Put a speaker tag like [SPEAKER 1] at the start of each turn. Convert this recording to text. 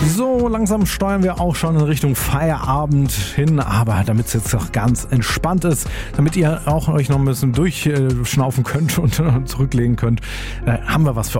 [SPEAKER 1] So, langsam steuern wir auch schon in Richtung Feierabend hin, aber damit es jetzt noch ganz entspannt ist, damit ihr auch euch noch ein bisschen durchschnaufen könnt und zurücklegen könnt, haben wir was für